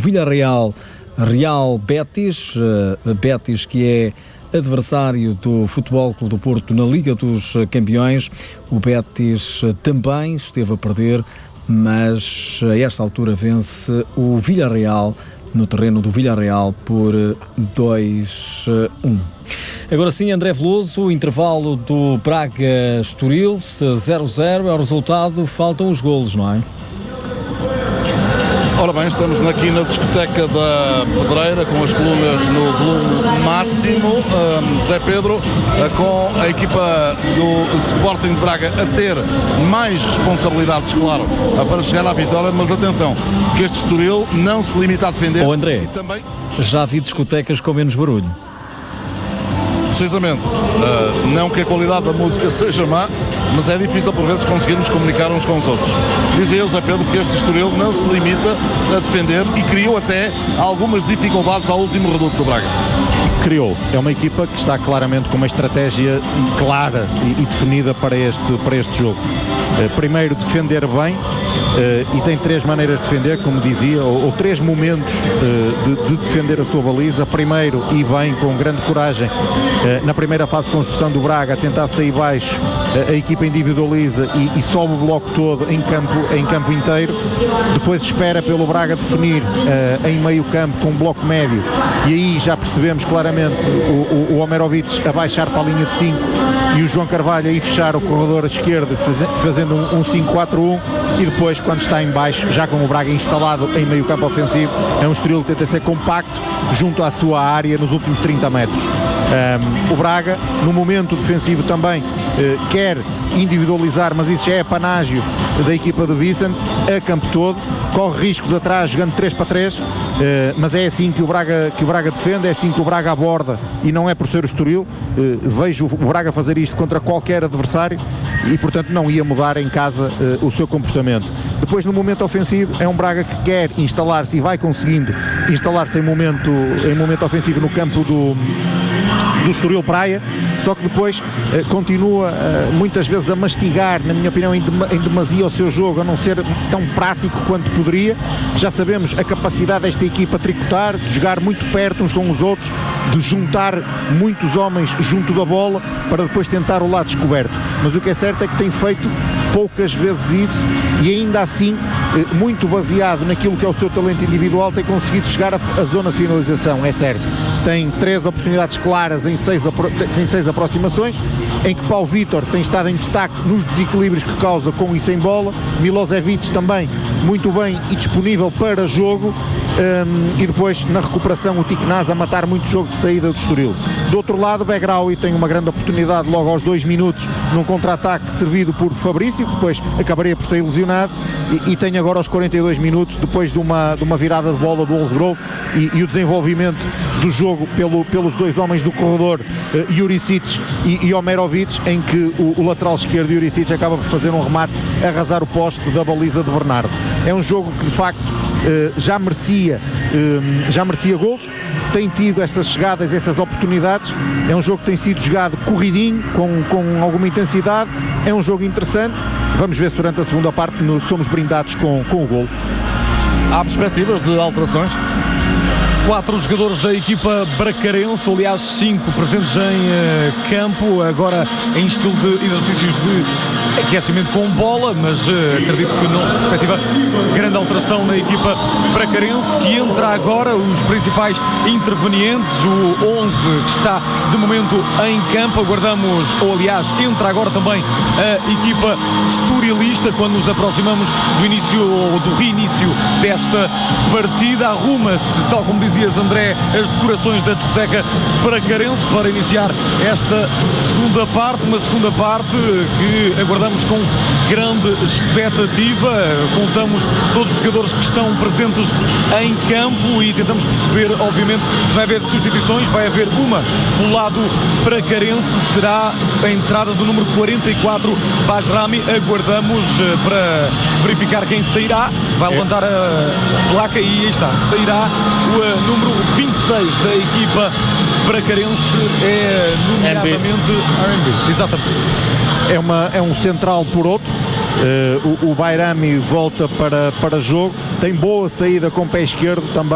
Villarreal Real Betis, Betis que é adversário do Futebol Clube do Porto na Liga dos Campeões. O Betis também esteve a perder, mas a esta altura vence o Villarreal no terreno do Villarreal por 2-1. Agora sim, André Veloso, intervalo do Braga-Estoril, 0-0 é o resultado, faltam os golos, não é? Ora bem, estamos aqui na discoteca da Pedreira com as colunas no volume máximo. Zé Pedro, com a equipa do Sporting de Braga a ter mais responsabilidades, claro, para chegar à vitória, mas atenção, que este Estoril não se limita a defender. André, e também... já vi discotecas com menos barulho. Precisamente, não que a qualidade da música seja má, mas é difícil por vezes conseguirmos comunicar uns com os outros. Dizia eu, Zé Pedro, que este Estoril não se limita a defender e criou até algumas dificuldades ao último reduto do Braga. Criou. É uma equipa que está claramente com uma estratégia clara e definida para este jogo. Primeiro, defender bem, e tem três maneiras de defender, como dizia, ou três momentos de defender a sua baliza. Primeiro, e bem, com grande coragem, na primeira fase de construção do Braga, a tentar sair baixo, a equipa individualiza e sobe o bloco todo em campo inteiro. Depois espera pelo Braga definir em meio campo com um bloco médio, e aí já percebemos claramente o Omerovic a baixar para a linha de 5 e o João Carvalho aí fechar o corredor esquerdo, fazendo um 5-4-1, e depois, quando está em baixo, já com o Braga instalado em meio campo ofensivo, é um Estoril que tenta ser compacto junto à sua área nos últimos 30 metros. O Braga, no momento defensivo também, quer individualizar, mas isso já é panágio da equipa de Vicente, a campo todo, corre riscos atrás jogando 3-3, mas é assim que o Braga defende, é assim que o Braga aborda, e não é por ser o Estoril. Vejo o Braga fazer isto contra qualquer adversário e, portanto, não ia mudar em casa o seu comportamento. Depois, no momento ofensivo, é um Braga que quer instalar-se e vai conseguindo instalar-se em momento ofensivo no campo do Estoril Praia, só que depois continua muitas vezes a mastigar, na minha opinião, em demasia o seu jogo, a não ser tão prático quanto poderia. Já sabemos a capacidade desta equipa tricotar, de jogar muito perto uns com os outros, de juntar muitos homens junto da bola para depois tentar o lado descoberto, mas o que é certo é que tem feito poucas vezes isso, e ainda assim, muito baseado naquilo que é o seu talento individual, tem conseguido chegar à zona de finalização, é certo. Tem 3 oportunidades claras em 6 aproximações, em que Paulo Vítor tem estado em destaque nos desequilíbrios que causa com e sem bola. Milosevic também muito bem e disponível para jogo, e depois na recuperação o Tiquenaz a matar muito jogo de saída do Estoril. Do outro lado, Begraoui tem uma grande oportunidade logo aos 2 minutos num contra-ataque servido por Fabrício, que depois acabaria por ser lesionado, e tem agora aos 42 minutos, depois de uma virada de bola do Wolfsgrove e o desenvolvimento do jogo pelos dois homens do corredor, Juricic e Omerovic, em que o lateral esquerdo, Juricic, acaba por fazer um remate a arrasar o poste da baliza de Bernardo. É um jogo que de facto já merecia golos, tem tido essas chegadas, essas oportunidades. É um jogo que tem sido jogado corridinho, com alguma intensidade. É um jogo interessante. Vamos ver se durante a segunda parte somos brindados com o golo. Há perspectivas de alterações? 4 jogadores da equipa bracarense, aliás 5 presentes em campo, agora em estilo de exercícios de aquecimento com bola, mas acredito que não se perspectiva grande alteração na equipa bracarense, que entra agora os principais intervenientes, o 11 que está de momento em campo. Aguardamos, ou aliás, entra agora também a equipa estorilista, quando nos aproximamos do início ou do reinício desta partida. Arruma-se, tal como dizias, André, as decorações da discoteca bracarense para iniciar esta segunda parte, uma segunda parte que aguardamos com grande expectativa. Contamos todos os jogadores que estão presentes em campo e tentamos perceber, obviamente, se vai haver substituições. Vai haver uma do lado bracarense, será a entrada do número 44, Bajrami. Aguardamos para verificar quem sairá. Vai levantar a placa e aí está, sairá o número 26 da equipa bracarense, nomeadamente RB. Exatamente. É um central por outro. O Bajrami volta para jogo, tem boa saída com o pé esquerdo também.